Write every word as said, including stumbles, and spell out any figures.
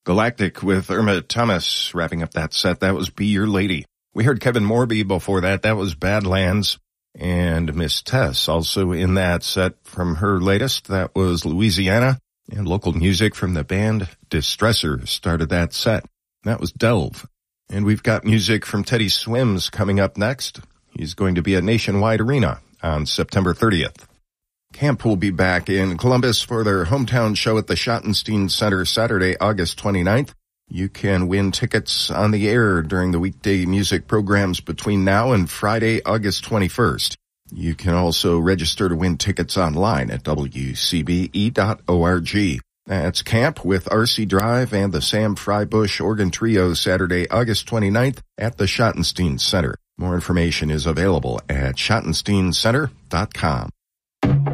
Galactic with Irma Thomas wrapping up that set. That was Be Your Lady. We heard Kevin Morby before that. That was Badlands. And Miss Tess also in that set from her latest. That was Louisiana. And local music from the band Distressor started that set. That was Delve. And we've got music from Teddy Swims coming up next. He's going to be at Nationwide Arena on September thirtieth. Camp will be back in Columbus for their hometown show at the Schottenstein Center Saturday, August twenty-ninth. You can win tickets on the air during the weekday music programs between now and Friday, August twenty-first. You can also register to win tickets online at w c b e dot org. That's Camp with R C Drive and the Sam Frybush Organ Trio Saturday, August twenty-ninth at the Schottenstein Center. More information is available at schottenstein center dot com.